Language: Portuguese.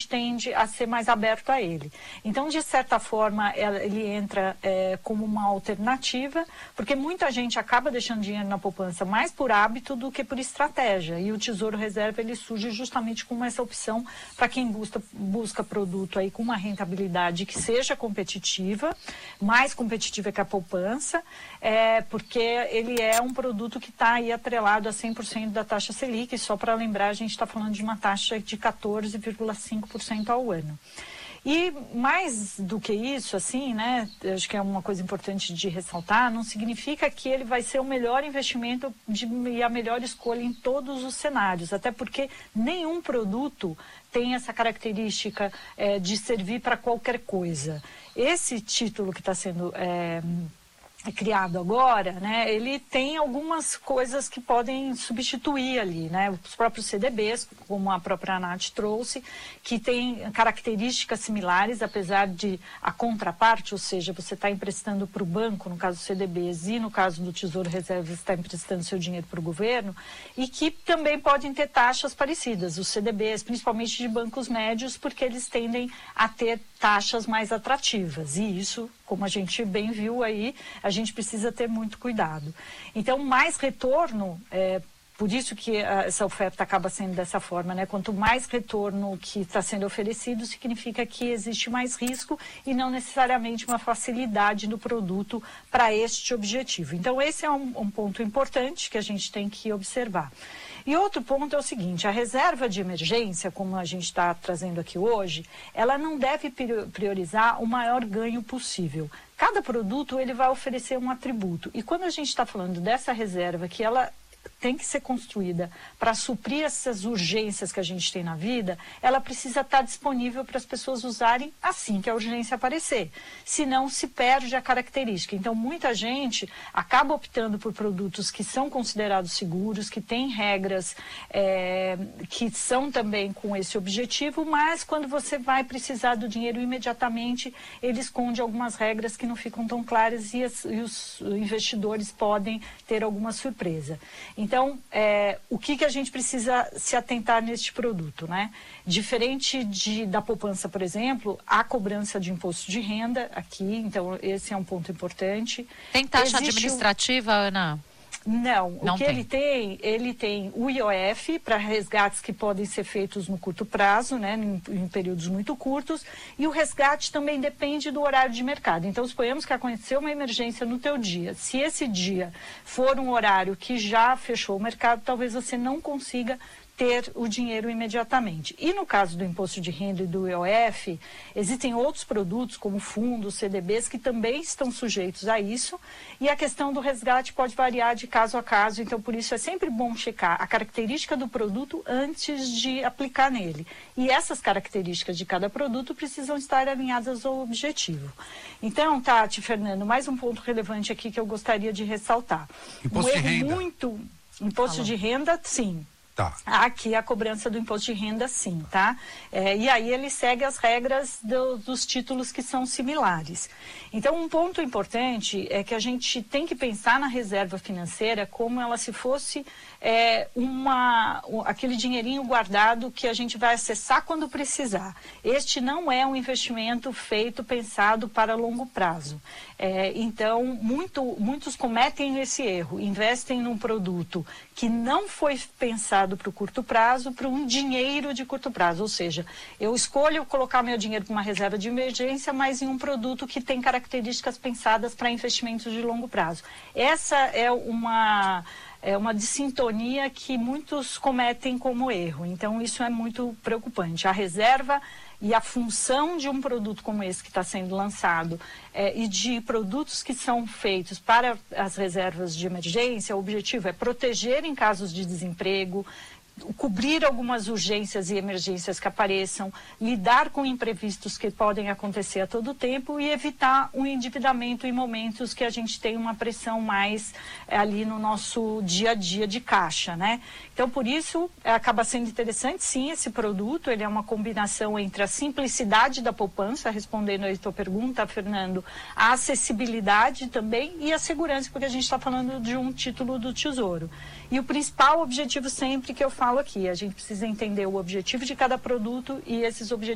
gente tende a ser mais aberto a ele. Então, de certa forma, ele entra como uma alternativa, porque muita gente acaba deixando dinheiro na poupança mais por hábito do que por estratégia. E o Tesouro Reserva, ele surge justamente com essa opção para quem busca produto aí com uma rentabilidade que seja competitiva, mais competitiva que a poupança, porque ele é um produto que está aí atrelado a 100% da taxa Selic, e só para lembrar, a gente está falando de uma taxa de 14,5% ao ano. E mais do que isso, assim, né, acho que é uma coisa importante de ressaltar, não significa que ele vai ser o melhor investimento e a melhor escolha em todos os cenários, até porque nenhum produto tem essa característica de servir para qualquer coisa. Esse título que está sendo criado agora, né, ele tem algumas coisas que podem substituir ali, né, os próprios CDBs, como a própria Nath trouxe, que tem características similares, apesar de a contraparte, ou seja, você está emprestando para o banco, no caso dos CDBs, e no caso do Tesouro Reserva, você está emprestando seu dinheiro para o governo, e que também podem ter taxas parecidas, os CDBs, principalmente de bancos médios, porque eles tendem a ter taxas mais atrativas, e isso, como a gente bem viu aí, a gente precisa ter muito cuidado. Então, mais retorno, por isso que essa oferta acaba sendo dessa forma, né? Quanto mais retorno que está sendo oferecido, significa que existe mais risco e não necessariamente uma facilidade no produto para este objetivo. Então, esse é um ponto importante que a gente tem que observar. E outro ponto é o seguinte, a reserva de emergência, como a gente está trazendo aqui hoje, ela não deve priorizar o maior ganho possível. Cada produto ele vai oferecer um atributo. E quando a gente está falando dessa reserva, que ela tem que ser construída para suprir essas urgências que a gente tem na vida, ela precisa estar disponível para as pessoas usarem assim que a urgência aparecer. Senão se perde a característica. Então muita gente acaba optando por produtos que são considerados seguros, que têm regras que são também com esse objetivo, mas quando você vai precisar do dinheiro imediatamente, ele esconde algumas regras que não ficam tão claras e os investidores podem ter alguma surpresa. Então, o que a gente precisa se atentar neste produto, né? Diferente da poupança, por exemplo, há cobrança de imposto de renda aqui, então esse é um ponto importante. Tem taxa administrativa, Ana? Não, o que ele tem o IOF para resgates que podem ser feitos no curto prazo, né, em períodos muito curtos, e o resgate também depende do horário de mercado. Então, suponhamos que aconteceu uma emergência no teu dia. Se esse dia for um horário que já fechou o mercado, talvez você não consiga ter o dinheiro imediatamente. E no caso do imposto de renda e do IOF, existem outros produtos como fundos, CDBs, que também estão sujeitos a isso, e a questão do resgate pode variar de caso a caso, então por isso é sempre bom checar a característica do produto antes de aplicar nele. E essas características de cada produto precisam estar alinhadas ao objetivo. Então, Tati, Fernando, mais um ponto relevante aqui que eu gostaria de ressaltar. Imposto de renda. Imposto de renda, sim. Tá. Aqui a cobrança do imposto de renda, sim, tá? E aí ele segue as regras dos títulos que são similares. Então, um ponto importante é que a gente tem que pensar na reserva financeira como ela se fosse aquele dinheirinho guardado que a gente vai acessar quando precisar. Este não é um investimento pensado para longo prazo. Então, muitos cometem esse erro, investem num produto que não foi pensado para o curto prazo, para um dinheiro de curto prazo. Ou seja, eu escolho colocar meu dinheiro para uma reserva de emergência, mas em um produto que tem características pensadas para investimentos de longo prazo. Essa é uma dissintonia que muitos cometem como erro. Então, isso é muito preocupante. A reserva e a função de um produto como esse que está sendo lançado e de produtos que são feitos para as reservas de emergência, o objetivo é proteger em casos de desemprego, cobrir algumas urgências e emergências que apareçam, lidar com imprevistos que podem acontecer a todo tempo e evitar um endividamento em momentos que a gente tem uma pressão mais ali no nosso dia a dia de caixa, né? Então, por isso, acaba sendo interessante, sim, esse produto. Ele é uma combinação entre a simplicidade da poupança, respondendo aí a tua pergunta, Fernando, a acessibilidade também e a segurança, porque a gente está falando de um título do Tesouro. E o principal objetivo sempre que eu falo aqui, a gente precisa entender o objetivo de cada produto e esses objetivos